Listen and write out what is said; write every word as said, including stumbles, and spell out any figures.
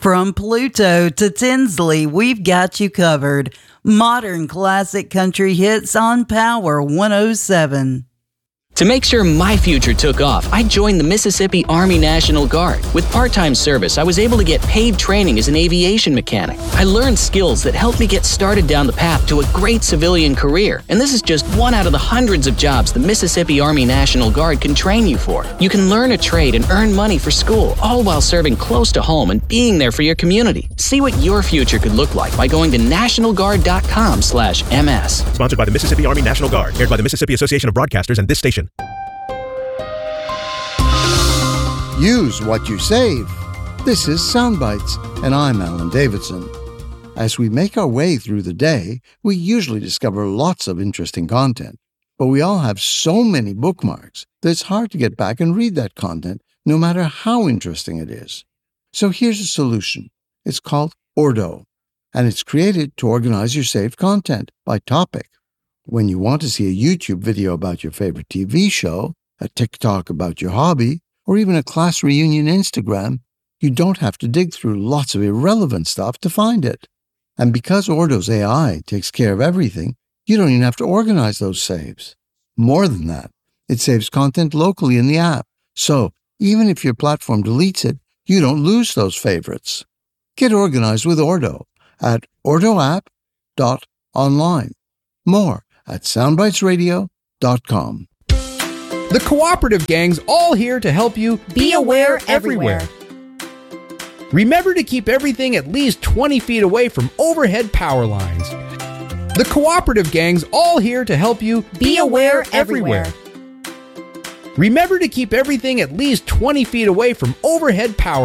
From Pluto to Tinsley, we've got you covered. Modern classic country hits on Power one oh seven. To make sure my future took off, I joined the Mississippi Army National Guard. With part-time service, I was able to get paid training as an aviation mechanic. I learned skills that helped me get started down the path to a great civilian career. And this is just one out of the hundreds of jobs the Mississippi Army National Guard can train you for. You can learn a trade and earn money for school, all while serving close to home and being there for your community. See what your future could look like by going to national guard dot com slash M S. Sponsored by the Mississippi Army National Guard. Aired by the Mississippi Association of Broadcasters and this station. Use what you save. This is Soundbites, and I'm Alan Davidson. As we make our way through the day, we usually discover lots of interesting content, but we all have so many bookmarks that it's hard to get back and read that content, no matter how interesting it is. So here's a solution. It's called Ordo, and it's created to organize your saved content by topic. When you want to see a YouTube video about your favorite T V show, a TikTok about your hobby, or even a class reunion Instagram, you don't have to dig through lots of irrelevant stuff to find it. And because Ordo's A I takes care of everything, you don't even have to organize those saves. More than that, it saves content locally in the app, so even if your platform deletes it, you don't lose those favorites. Get organized with Ordo at ordo app dot online. More at soundbites radio dot com. The Cooperative Gang's all here to help you be aware everywhere. Remember to keep everything at least twenty feet away from overhead power lines. The Cooperative Gang's all here to help you be aware everywhere. Remember to keep everything at least twenty feet away from overhead power